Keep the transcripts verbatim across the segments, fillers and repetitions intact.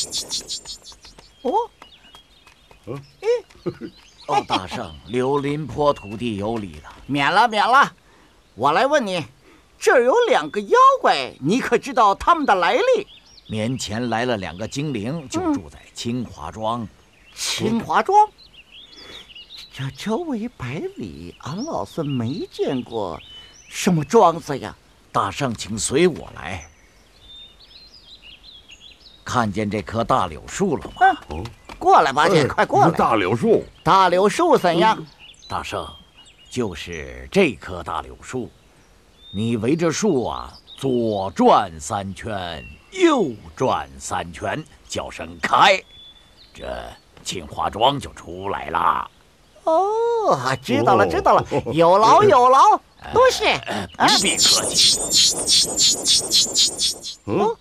哦，嗯，哦，大圣，柳林坡土地有理的，免了免了。我来问你，这儿有两个妖怪，你可知道他们的来历？年前来了两个精灵，就住在清华庄。嗯、清华庄？这周围百里，俺老孙没见过什么庄子呀。大圣，请随我来。看见这棵大柳树了吗？嗯、过来，八戒，哎、快过来！ 大柳树， 大柳树怎样？嗯、大圣，就是这棵大柳树，你围着树啊，左转三圈，右转三圈，叫声开，这清华庄就出来了。哦，知道了，知道了，有劳有劳，多谢， 不必客气。嗯。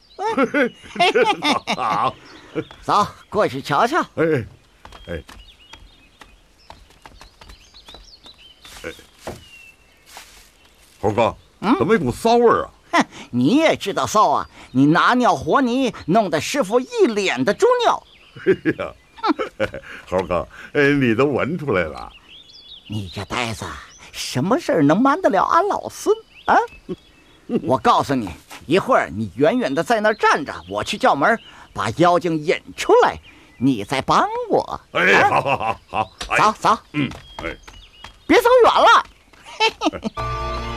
好，走，过去瞧瞧。哎，哎， 哎，猴哥，嗯，怎么有股骚味儿啊？ 哼，你也知道骚啊！你拿尿和泥，弄得师傅一脸的猪尿。 哎呀，猴哥，哎，你都闻出来了。 你这呆子，什么事儿能瞒得了俺老孙啊？我告诉你。一会儿你远远的在那儿站着，我去叫门，把妖精引出来，你再帮我。 哎，啊、好好好好， 走走， 嗯，哎， 别走远了。嘿嘿嘿